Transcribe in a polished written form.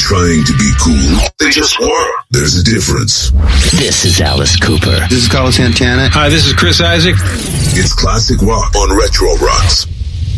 trying to be cool. They just were. There's a difference. This is Alice Cooper. This is Carlos Santana. Hi, this is Chris Isaac. It's classic rock on Retro Rocks.